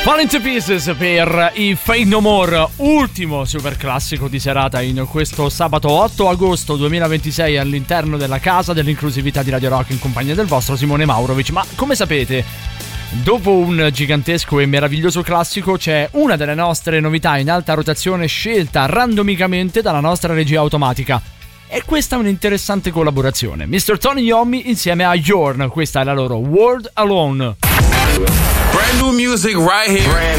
Fall into Pieces per i Fade No More, ultimo super classico di serata in questo sabato 8 agosto 2026 all'interno della casa dell'inclusività di Radio Rock in compagnia del vostro Simone Maurovic. Ma come sapete, dopo un gigantesco e meraviglioso classico c'è una delle nostre novità in alta rotazione scelta randomicamente dalla nostra regia automatica. E questa è un'interessante collaborazione. Mr. Tony Iommi insieme a Yorn, questa è la loro World Alone. Brand new music right here.